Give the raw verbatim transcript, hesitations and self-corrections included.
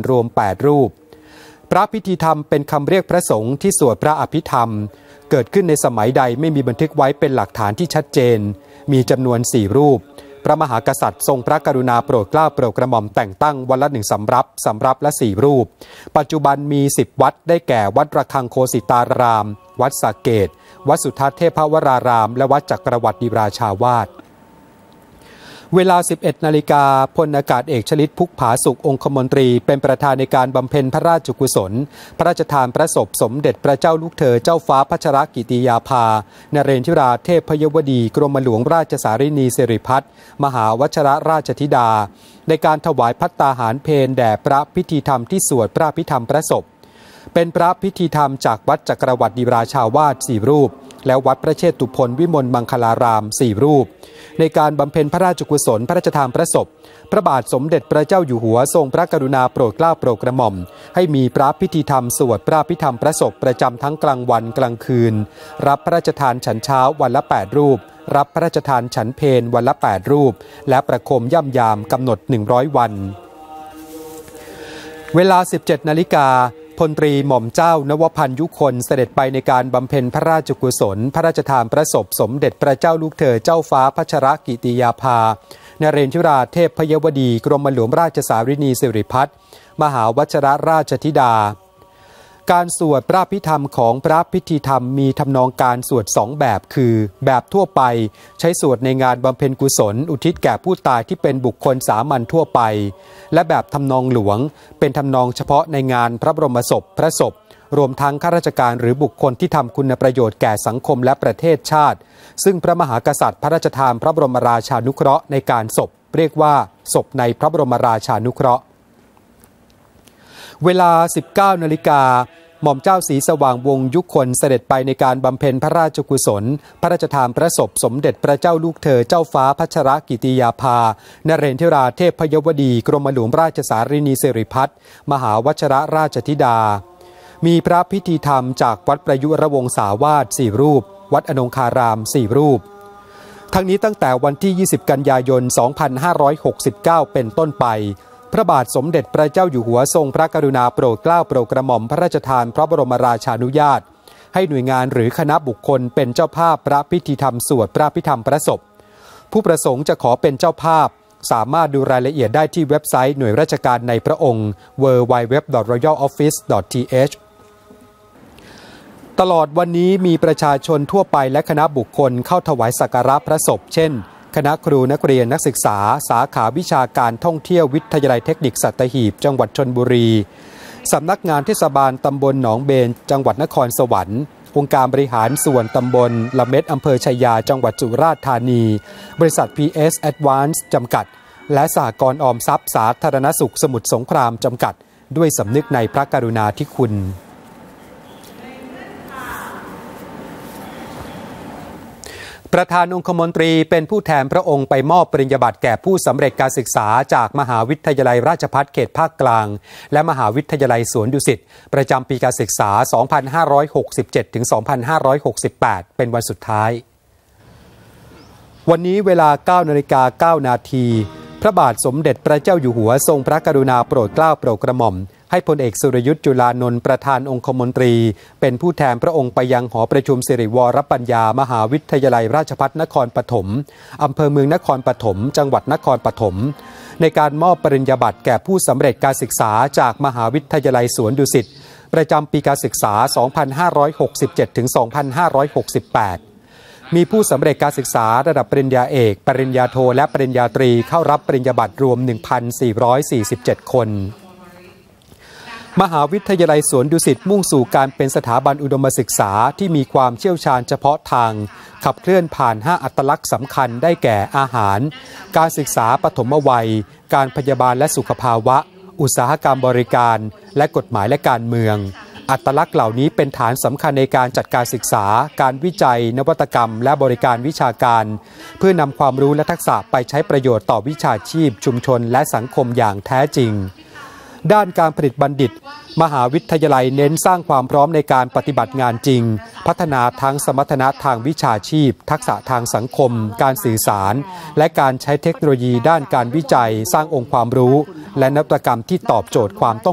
รวมแปดรูปพระพิธีธรรมเป็นคำเรียกพระสงฆ์ที่สวดพระอภิธรรมเกิดขึ้นในสมัยใดไม่มีบันทึกไว้เป็นหลักฐานที่ชัดเจนมีจำนวนสี่รูปพระมหากษัตริย์ทรงพระกรุณาโปรดเกล้าโปรดกระหม่อมแต่งตั้งวันละหนึ่งสำรับสำรับละสี่รูปปัจจุบันมีสิบวัดได้แก่วัดระฆังโคสิตารามวัดสระเกตวัดสุทัศน์เทพวรารามและวัดจักรวรรดิราชาวาสเวลา สิบเอ็ดนาฬิกาพลอากาศเอกชลิตพุกผาสุของคมนตรีเป็นประธานในการบำเพ็ญพระราชกุศลพระราชทานพระศพสมเด็จพระเจ้าลูกเธอเจ้าฟ้าพัชรกิติยาภานเรนทิราเทพยวดีกรมหลวงราชสารินีสิริพัฒน์มหาวชรราชธิดาในการถวายภัตตาหารเพลแด่พระพิธีธรรมที่สวดพระพิธรรมพระศพเป็นพระพิธีธรรมจากวัดจักรวรรดิราชาวาสสี่รูปและวัดพระเชตุพนวิมลมังคลารามสี่รูปในการบำเพ็ญพระราชกุศลพระราชทานพระศพพระบาทสมเด็จพระเจ้าอยู่หัวทรงพระกรุณาโปรดเกล้าโปรดกระหม่อมให้มีพระพิธีธรรมสวดพระพิธรรมพระศพประจำทั้งกลางวันกลางคืนรับพระราชทานฉันเช้าวันละแปดรูปรับพระราชทานฉันเพลวันละแปดรูปและประโคมย่ำยามกำหนดหนึ่งร้อยวันเวลา สิบเจ็ดนาฬิกาพลตรีหม่อมเจ้านวพันธ์ยุคนเสด็จไปในการบำเพ็ญพระราชกุศลพระราชทานพระศพสมเด็จพระเจ้าลูกเธอเจ้าฟ้าพัชรกิติยาภานเรนทิราเทพยวดีกรมหลวงราชสารินีสิริพัฒน์มหาวชรราชธิดาการสวดพระพิธรรมของพระพิธีธรรมมีทำนองการสวดสองแบบคือแบบทั่วไปใช้สวดในงานบำเพ็ญกุศลอุทิศแก่ผู้ตายที่เป็นบุคคลสามัญทั่วไปและแบบทำนองหลวงเป็นทำนองเฉพาะในงานพระบรมศพพระศพรวมทั้งข้าราชการหรือบุคคลที่ทำคุณประโยชน์แก่สังคมและประเทศชาติซึ่งพระมหากษัตริย์พระราชทานพระบรมราชานุเคราะห์ในการศพเรียกว่าศพในพระบรมราชานุเคราะห์เวลา สิบเก้านาฬิกาหม่อมเจ้าศรีสว่างวงศ์ยุคนเสด็จไปในการบำเพ็ญพระราชกุศลพระราชทานพระศพสมเด็จพระเจ้าลูกเธอเจ้าฟ้าพัชรกิติยาภานเรนทิราเทพยวดีกรมหลวงราชสารินีสิริพัฒน์มหาวชรราชธิดามีพระพิธีธรรมจากวัดประยุรวงศาวาสสี่รูปวัดอนงคารามสี่รูปทั้งนี้ตั้งแต่วันที่ยี่สิบกันยายนสองพันห้าร้อยหกสิบเก้าเป็นต้นไปพระบาทสมเด็จพระเจ้าอยู่หัวทรงพระกรุณาโปรดเกล้าโปรดกระหม่อมพระราชทานพระบรมราชานุญาตให้หน่วยงานหรือคณะบุคคลเป็นเจ้าภาพพระพิธีธรรมสวดพระพิธรรมพระศพผู้ประสงค์จะขอเป็นเจ้าภาพสามารถดูรายละเอียดได้ที่เว็บไซต์หน่วยราชการในพระองค์ ดับเบิลยู ดับเบิลยู ดับเบิลยู ดอท รอยัล ออฟฟิศ ดอท ที เอช ตลอดวันนี้มีประชาชนทั่วไปและคณะบุคคลเข้าถวายสักการะพระศพเช่นคณะครูนักเรียนนักศึกษาสาขาวิชาการท่องเที่ยววิทยาลัยเทคนิคสัตหีบจังหวัดชลบุรีสำนักงานเทศบาลตำบลหนองเบญจังหวัดนครสวรรค์องค์การบริหารส่วนตำบลละเม็ดอำเภอชัยยาจังหวัดสุราษฎร์ธานีบริษัท พี เอส Advance จำกัดและสหกรณ์ออมทรัพย์สาธารณสุขสมุทรสงครามจำกัดด้วยสำนึกในพระกรุณาธิคุณประธานองคมนตรีเป็นผู้แทนพระองค์ไปมอบปริญญาบัตรแก่ผู้สำเร็จการศึกษาจากมหาวิทยาลัยราชภัฏเขตภาคกลางและมหาวิทยาลัยสวนดุสิตประจำปีการศึกษา สองพันห้าร้อยหกสิบเจ็ดถึงสองพันห้าร้อยหกสิบแปด เป็นวันสุดท้ายวันนี้เวลา เก้านาฬิกาเก้านาทีพระบาทสมเด็จพระเจ้าอยู่หัวทรงพระกรุณาโปรดเกล้าโปรดกระหม่อมให้พลเอกสุรยุทธ์จุลานนท์ประธานองคมนตรีเป็นผู้แทนพระองค์ไปยังหอประชุมสิริวรปัญญามหาวิทยาลัยราชภัฏนครปฐมอำเภอเมืองนครปฐมจังหวัดนครปฐมในการมอบปริญญาบัตรแก่ผู้สำเร็จการศึกษาจากมหาวิทยาลัยสวนดุสิตประจำปีการศึกษา สองพันห้าร้อยหกสิบเจ็ดถึงสองพันห้าร้อยหกสิบแปดมีผู้สำเร็จการศึกษาระดับปริญญาเอกปริญญาโทและปริญญาตรีเข้ารับปริญญาบัตรรวม หนึ่งพันสี่ร้อยสี่สิบเจ็ด คนมหาวิทยาลัยสวนดุสิตมุ่งสู่การเป็นสถาบันอุดมศึกษาที่มีความเชี่ยวชาญเฉพาะทางขับเคลื่อนผ่านห้าอัตลักษณ์สำคัญได้แก่อาหารการศึกษาปฐมวัยการพยาบาลและสุขภาวะอุตสาหกรรมบริการและกฎหมายและการเมืองอัตลักษณ์เหล่านี้เป็นฐานสำคัญในการจัดการศึกษาการวิจัยนวัตกรรมและบริการวิชาการเพื่อนำความรู้และทักษะไปใช้ประโยชน์ต่อวิชาชีพชุมชนและสังคมอย่างแท้จริงด้านการผลิตบัณฑิตมหาวิทยาลัยเน้นสร้างความพร้อมในการปฏิบัติงานจริงพัฒนาทั้งสมรรถนะทางวิชาชีพทักษะทางสังคมการสื่อสารและการใช้เทคโนโลยีด้านการวิจัยสร้างองค์ความรู้และนวัตกรรมที่ตอบโจทย์ความต้อง